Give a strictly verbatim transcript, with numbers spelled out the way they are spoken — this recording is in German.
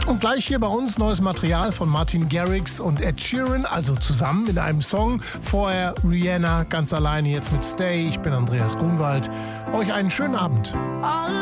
Und gleich hier bei uns neues Material von Martin Garrix und Ed Sheeran, also zusammen in einem Song. Vorher Rihanna ganz alleine, jetzt mit Stay. Ich bin Andreas Grunwald. Euch einen schönen Abend.